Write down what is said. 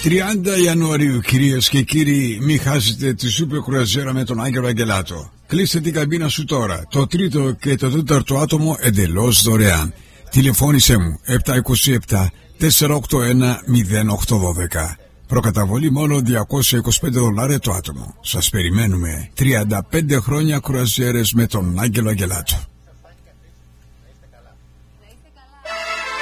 30 Ιανουαρίου, κυρίες και κύριοι, μην χάσετε τη σούπερ κρουαζιέρα με τον Άγγελο Αγγελάτο. Κλείστε την καμπίνα σου τώρα. Το τρίτο και το τέταρτο άτομο εντελώς δωρεάν. Τηλεφώνησέ μου 727 481 0812. Προκαταβολή μόνο $225 το άτομο. Σας περιμένουμε. 35 χρόνια κρουαζιέρες με τον Άγγελο Αγγελάτο.